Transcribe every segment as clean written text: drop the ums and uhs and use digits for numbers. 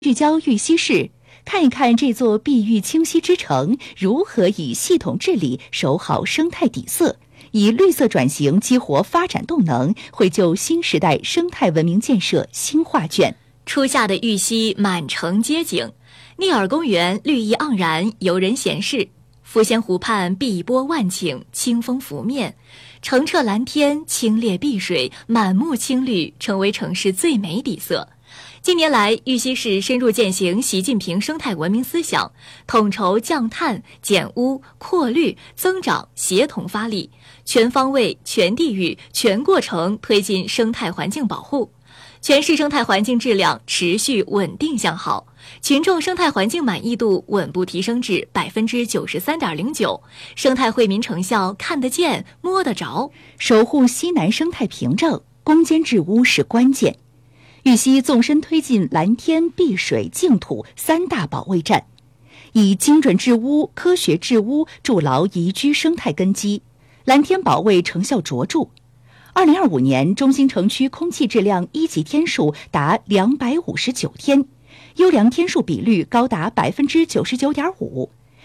聚焦玉溪市，看一看这座碧玉清溪之城如何以系统治理守好生态底色，以绿色转型激活发展动能，绘就新时代生态文明建设新画卷。 初夏的玉溪满城街景，聂耳公园绿意盎然，游人闲适；抚仙湖畔碧波万顷，清风拂面，澄澈蓝天，清冽碧水，满目青绿，成为城市最美底色。近年来，玉溪市深入践行习近平生态文明思想，统筹降碳、减污、扩绿、增长，协同发力，全方位、全地域、全过程推进生态环境保护。全市生态环境质量持续稳定向好，群众生态环境满意度稳步提升至 93.09%， 生态惠民成效看得见、摸得着。 守护西南生态屏障，攻坚治污是关键。玉溪纵深推进蓝天、碧水、净土三大保卫战，以精准治污、科学治污筑牢宜居生态根基，蓝天保卫成效卓著。2025年中心城区空气质量一级天数达259天，优良天数比率高达 99.5%，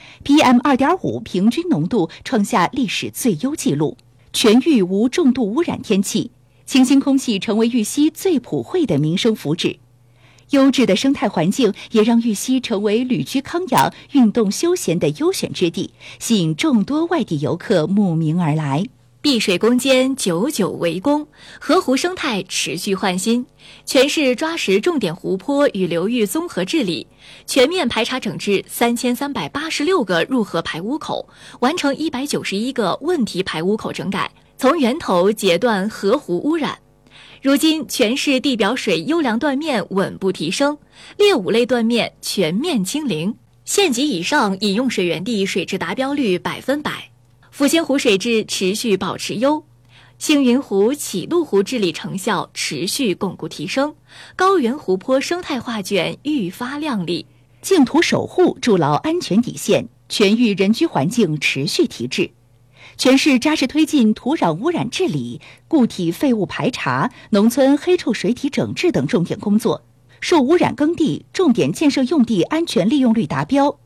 PM2.5 平均浓度创下历史最优纪录，全域无重度污染天气，清新空气成为玉溪最普惠的民生福祉。优质的生态环境也让玉溪成为旅居康养、运动休闲的优选之地，吸引众多外地游客慕名而来。 碧水攻坚，久久为功，河湖生态持续焕新。全市抓实重点湖泊与流域综合治理，全面排查整治3386个入河排污口，完成191个问题排污口整改，从源头截断河湖污染。如今，全市地表水优良断面稳步提升，劣五类断面全面清零，县级以上饮用水源地水质达标率100%。抚仙湖水质持续保持优，星云湖、启路湖治理成效持续巩固提升，高原湖泊生态画卷愈发亮丽。 净土守护筑牢安全底线，全域人居环境持续提质。全市扎实推进土壤污染治理、固体废物排查、农村黑臭水体整治等重点工作，受污染耕地、重点建设用地安全利用率达标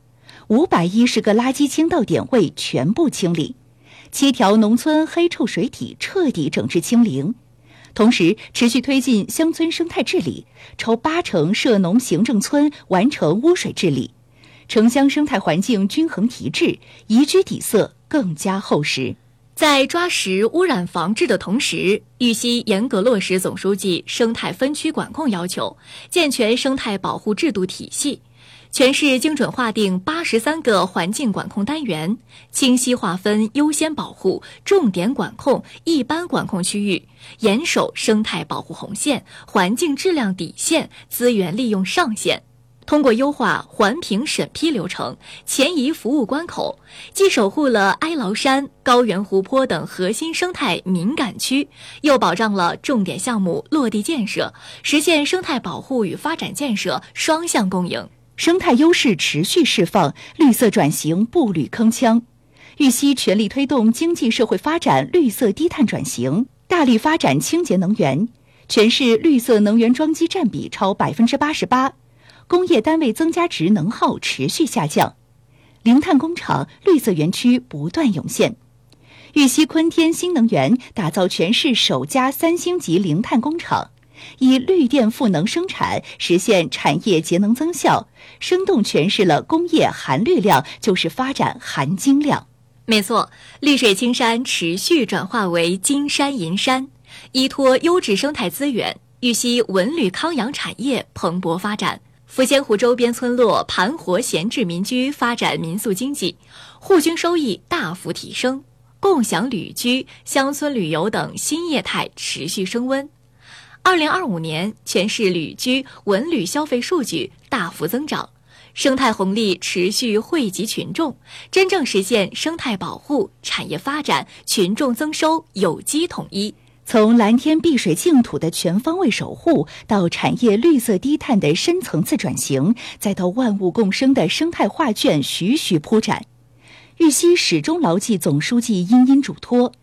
，510个垃圾倾倒点位全部清理，7条农村黑臭水体彻底整治清零。同时，持续推进乡村生态治理，超80%涉农行政村完成污水治理，城乡生态环境均衡提质，宜居底色更加厚实。 在抓实污染防治的同时，玉溪严格落实总书记生态分区管控要求，健全生态保护制度体系。全市精准划定83个环境管控单元，清晰划分优先保护、重点管控、一般管控区域，严守生态保护红线、环境质量底线、资源利用上限。通过优化环评审批流程、前移服务关口，既守护了哀牢山、高原湖泊等核心生态敏感区，又保障了重点项目落地建设，实现生态保护与发展建设双向共赢。 生态优势持续释放，绿色转型步履铿锵。玉溪全力推动经济社会发展绿色低碳转型，大力发展清洁能源，全市绿色能源装机占比超 88%， 工业单位增加值能耗持续下降，零碳工厂、绿色园区不断涌现。玉溪坤天新能源打造全市首家3星级零碳工厂，以绿电赋能生产，实现产业节能增效，生动诠释了工业含绿量就是发展含金量。 没错，绿水青山持续转化为金山银山，依托优质生态资源，玉溪文旅康养产业蓬勃发展，抚仙湖周边村落盘活闲置民居，发展民宿经济，户均收益大幅提升，共享旅居、乡村旅游等新业态持续升温。2025年，全市旅居、文旅消费数据大幅增长，生态红利持续惠及群众，真正实现生态保护、产业发展、群众增收有机统一。 从蓝天碧水净土的全方位守护，到产业绿色低碳的深层次转型，再到万物共生的生态画卷徐徐铺展，玉溪始终牢记总书记殷殷嘱托，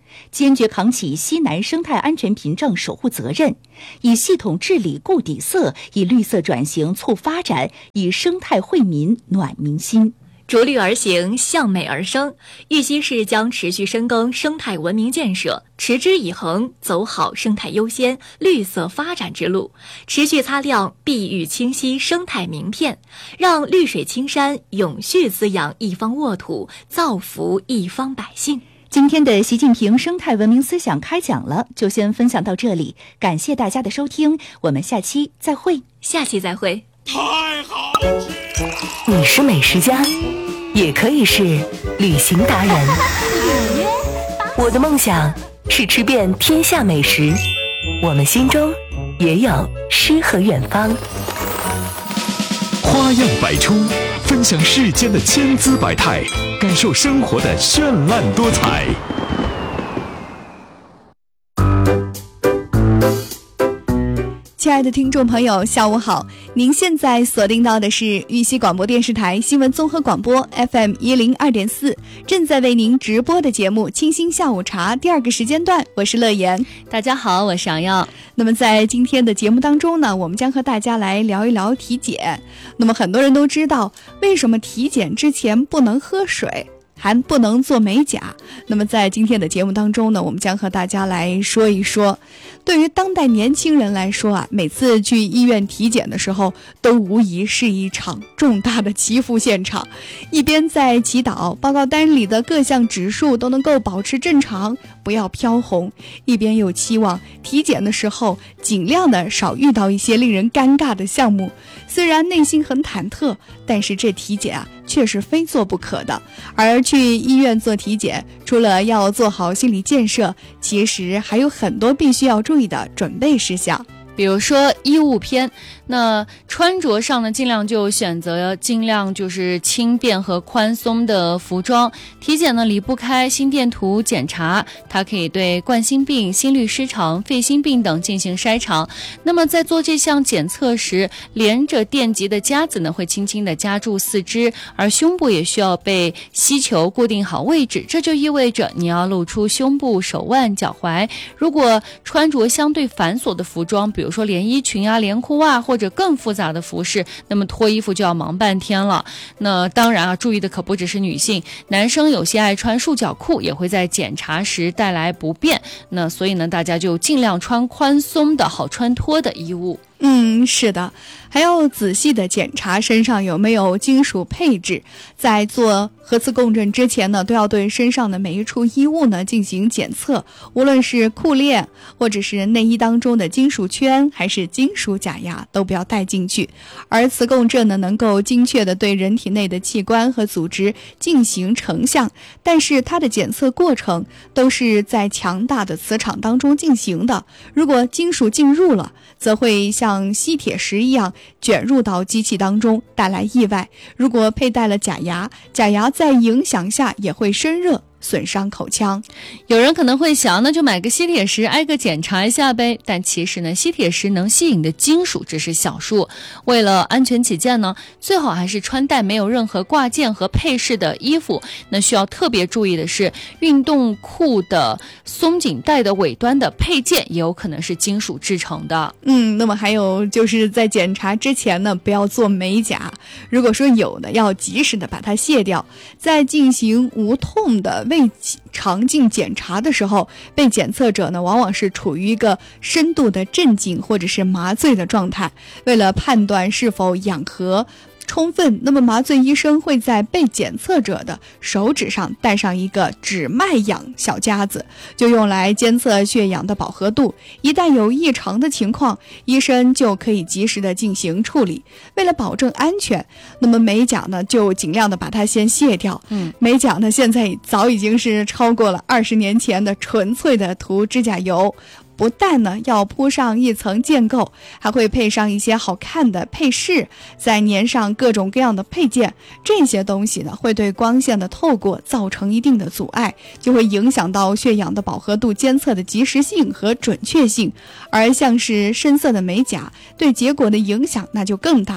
坚决扛起西南生态安全凭证守护责任，以系统治理固底色，以绿色转型促发展，以生态惠民暖民心。 逐绿而行，向美而生。玉溪市将持续深耕生态文明建设，持之以恒走好生态优先、绿色发展之路，持续擦亮碧玉清溪生态名片，让绿水青山永续滋养一方沃土，造福一方百姓。 今天的习近平生态文明思想开讲了，就先分享到这里，感谢大家的收听，我们下期再会。 下期再会。 太好吃了！ 你是美食家，也可以是旅行达人。我的梦想是吃遍天下美食，我们心中也有诗和远方。 花样百出，分享世间的千姿百态，感受生活的绚烂多彩。 亲爱的听众朋友，下午好！您现在锁定到的是玉溪广播电视台新闻综合广播 FM102.4， 正在为您直播的节目《清新下午茶》第二个时间段，我是乐言。 大家好，我是杨耀。 那么在今天的节目当中呢，我们将和大家来聊一聊体检。那么很多人都知道，为什么体检之前不能喝水，还不能做美甲？那么在今天的节目当中呢，我们将和大家来说一说，对于当代年轻人来说啊，每次去医院体检的时候，都无疑是一场重大的祈福现场。一边在祈祷报告单里的各项指数都能够保持正常，不要飘红，一边又期望体检的时候尽量的少遇到一些令人尴尬的项目。虽然内心很忐忑，但是这体检啊，却是非做不可的。而去医院做体检，除了要做好心理建设，其实还有很多必须要注意的准备事项。 比如说衣物篇，那穿着上呢，尽量就是轻便和宽松的服装。体检呢离不开心电图检查，它可以对冠心病、心律失常、肺心病等进行筛查。那么在做这项检测时，连着电极的夹子呢会轻轻地夹住四肢，而胸部也需要被吸球固定好位置，这就意味着你要露出胸部、手腕、脚踝。如果穿着相对繁琐的服装，比如说连衣裙啊、连裤袜或者更复杂的服饰，那么脱衣服就要忙半天了。那当然啊，注意的可不只是女性，男生有些爱穿束脚裤，也会在检查时带来不便。那所以呢，大家就尽量穿宽松的好穿脱的衣物。 是的，还要仔细的检查身上有没有金属配置。在做核磁共振之前呢，都要对身上的每一处衣物呢进行检测，无论是裤链或者是内衣当中的金属圈还是金属假牙，都不要带进去。而磁共振呢，能够精确的对人体内的器官和组织进行成像，但是它的检测过程都是在强大的磁场当中进行的。如果金属进入了，则会像吸铁石一样卷入到机器当中，带来意外。如果佩戴了假牙，假牙在影响下也会生热，损伤口腔。 有人可能会想，那就买个吸铁石挨个检查一下呗。但其实呢，吸铁石能吸引的金属只是小数。为了安全起见呢，最好还是穿戴没有任何挂件和配饰的衣服。那需要特别注意的是，运动裤的松紧带的尾端的配件也有可能是金属制成的。 那么还有就是在检查之前呢，不要做美甲。如果说有的，要及时的把它卸掉。在进行无痛的胃肠镜检查的时候，被检测者呢往往是处于一个深度的镇静或者是麻醉的状态。为了判断是否氧合充分，那么麻醉医生会在被检测者的手指上戴上一个指脉氧小夹子，就用来监测血氧的饱和度。一旦有异常的情况，医生就可以及时的进行处理。为了保证安全，那么美甲呢就尽量的把它先卸掉。美甲呢现在早已经是超过了20年前的纯粹的涂指甲油。不但呢要铺上一层建构，还会配上一些好看的配饰，再粘上各种各样的配件。这些东西呢会对光线的透过造成一定的阻碍，就会影响到血氧的饱和度监测的及时性和准确性。而像是深色的美甲对结果的影响那就更大了。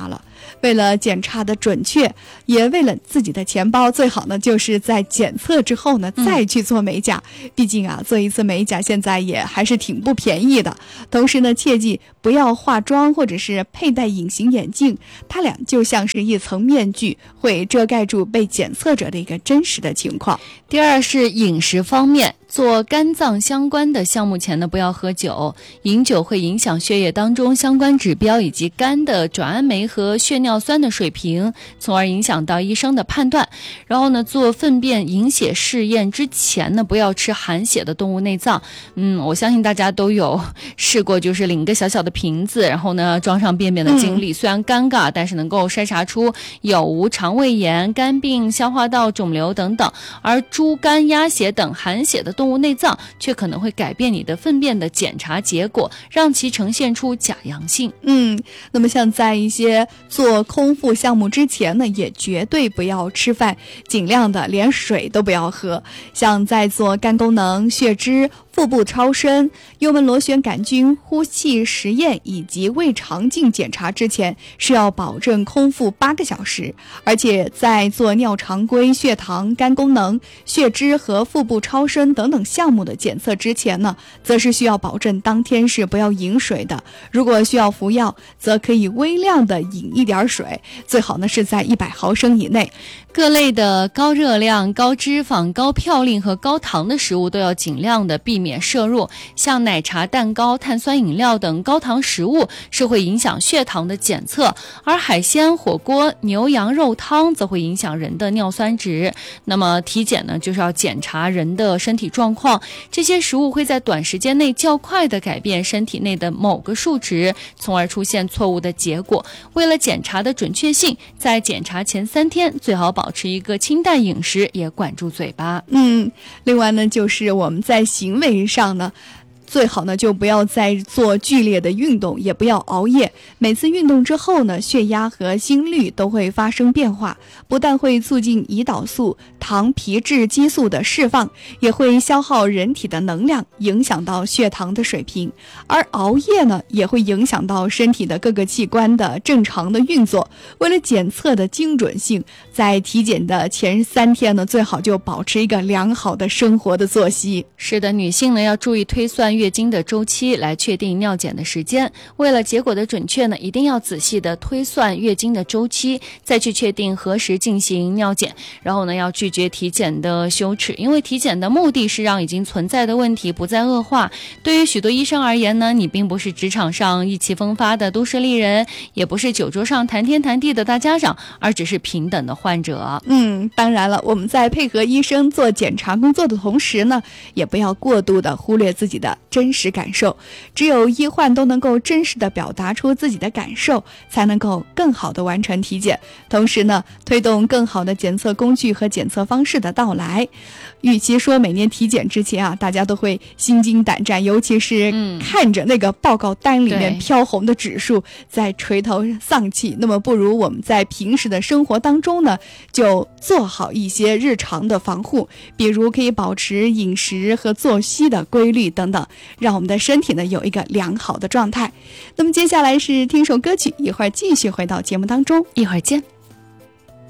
为了检查的准确，也为了自己的钱包，最好呢就是在检测之后呢再去做美甲。毕竟啊，做一次美甲现在也还是挺不便宜的。同时呢，切记不要化妆或者是佩戴隐形眼镜，它俩就像是一层面具，会遮盖住被检测者的一个真实的情况。 第二是饮食方面，做肝脏相关的项目前呢，不要喝酒，饮酒会影响血液当中相关指标以及肝的转氨酶和血尿酸的水平，从而影响到医生的判断。然后呢，做粪便饮血试验之前呢，不要吃含血的动物内脏。我相信大家都有试过，就是领一个小小的瓶子，然后呢装上便便的经历，虽然尴尬，但是能够筛查出有无肠胃炎、肝病、消化道肿瘤等等。而猪肝、鸭血等含血的动物内脏却可能会改变你的粪便的检查结果，让其呈现出假阳性。 那么像在一些做空腹项目之前呢，也绝对不要吃饭，尽量的连水都不要喝。像在做肝功能、血脂、腹部超声、幽门螺旋杆菌呼气实验以及胃肠镜检查之前，是要保证空腹8个小时。而且在做尿常规、血糖、肝功能、血脂和腹部超声等等项目的检测之前呢，则是需要保证当天是不要饮水的。如果需要服药，则可以微量的饮一点水，最好呢是在100毫升以内。 各类的高热量、高脂肪、高嘌呤和高糖的食物都要尽量的避免摄入，像奶茶、蛋糕、碳酸饮料等高糖食物是会影响血糖的检测，而海鲜、火锅、牛羊肉汤则会影响人的尿酸值。那么体检呢，就是要检查人的身体状况，这些食物会在短时间内较快的改变身体内的某个数值，从而出现错误的结果。为了检查的准确性，在检查前3天最好保持一个清淡饮食，也管住嘴巴。 另外呢，就是我们在行为上呢，最好呢就不要再做剧烈的运动，也不要熬夜。每次运动之后呢，血压和心率都会发生变化，不但会促进胰岛素、糖皮质激素的释放，也会消耗人体的能量，影响到血糖的水平。而熬夜呢，也会影响到身体的各个器官的正常的运作。为了检测的精准性，在体检的前3天呢，最好就保持一个良好的生活的作息。 是的，女性呢要注意推算月经的周期来确定尿检的时间。为了结果的准确呢，一定要仔细的推算月经的周期，再去确定何时进行尿检。然后呢，要拒绝体检的羞耻，因为体检的目的是让已经存在的问题不再恶化。对于许多医生而言呢，你并不是职场上意气风发的都市丽人，也不是酒桌上谈天谈地的大家长，而只是平等的患者。 当然了，我们在配合医生做检查工作的同时呢，也不要过度的忽略自己的真实感受。只有医患都能够真实的表达出自己的感受，才能够更好的完成体检，同时呢，推动更好的检测工具和检测方式的到来。与其说每年体检之前啊，大家都会心惊胆战，尤其是看着那个报告单里面飘红的指数在垂头丧气，那么不如我们在平时的生活当中呢，就做好一些日常的防护，比如可以保持饮食和作息的规律等等，让我们的身体呢有一个良好的状态。那么接下来是听首歌曲，一会儿继续回到节目当中， 一会儿见。